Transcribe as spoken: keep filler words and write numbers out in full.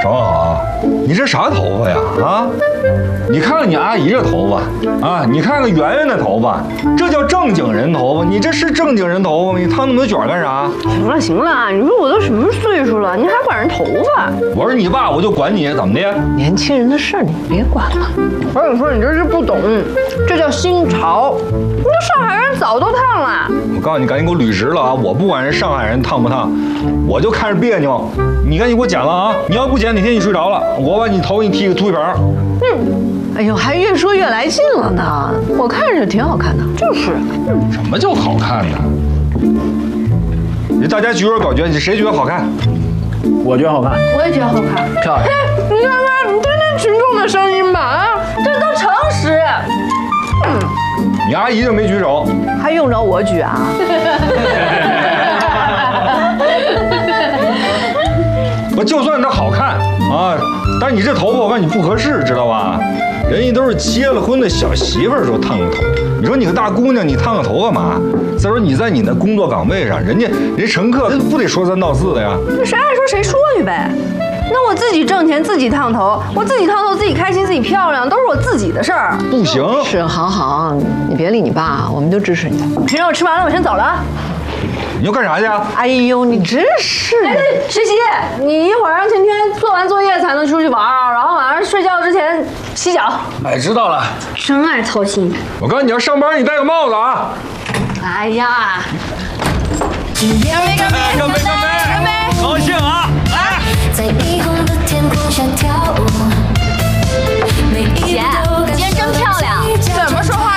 小王好，你这啥头发呀？啊，你看看你阿姨这头发啊，你看看圆圆的头发，这叫正经人头发。你这是正经人头发吗？你烫那么多卷干啥？ 行了行了，你说我都什么岁数了，你还管人头发？ 我是你爸，我就管你，怎么的？ 年轻人的事儿你别管了。 我跟你说，你这是不懂，这叫新潮。你说上海人早都烫了。 我告诉你，赶紧给我捋直了啊！我不管人上海人烫不烫，我就看着别扭。你赶紧给我剪了啊！你要不剪，哪天你睡着了，我把你头给你剃个秃一盆。 嗯，哎呦，还越说越来劲了呢。我看着挺好看的。 就是， 什么叫好看呢？你大家举手搞决，你谁觉得好看？ 我觉得好看， 我也觉得好看， 漂亮。 你看看，你听听群众的声音吧啊，这都诚实。嗯， 你阿姨就没举手， 还用着我举啊？ 我就算它好看啊，但是你这头发我看你不合适，知道吧？人家都是结了婚的小媳妇儿时候烫个头，你说你个大姑娘，你烫个头干嘛？再说你在你的工作岗位上，人家人乘客不得说三道四的呀？ 那谁爱说谁说去呗。那我自己挣钱，自己烫头，我自己烫头，自己开心，自己漂亮，都是我自己的事儿。 不行， 是，好好，你别理你爸，我们都支持你。 平常我吃完了，我先走了。 你要干啥去啊？ 哎呦，你真是！ 哎，实习，你一会儿让天天做完作业才能出去玩，然后晚上睡觉之前洗脚。 哎，知道了。 真爱操心。 我告诉你，你要上班，你戴个帽子啊！ 哎呀！ 干杯！干杯！干杯！干杯！高兴啊！来！ 在霓虹的天空下跳舞。 姐，今天真漂亮。怎么说话？